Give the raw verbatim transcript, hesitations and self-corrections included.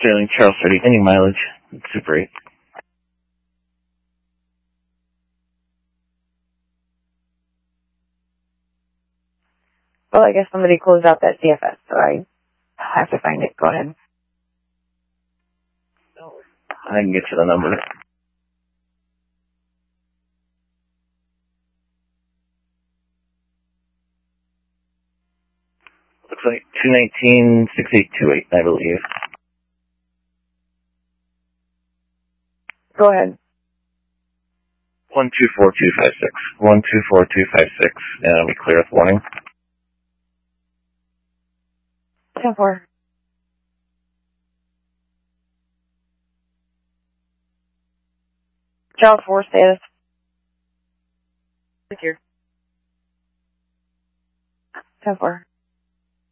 Sterling, Charles thirty, any mileage, Super eight. Well, I guess somebody closed out that C F S, so I have to find it. Go ahead. I can get you the number. Looks like two nineteen, six eight two eight, I believe. Go ahead. one two four two five six. one two four two five six, and I'll be clear with warning. ten four. Charles four status. Secure. ten four.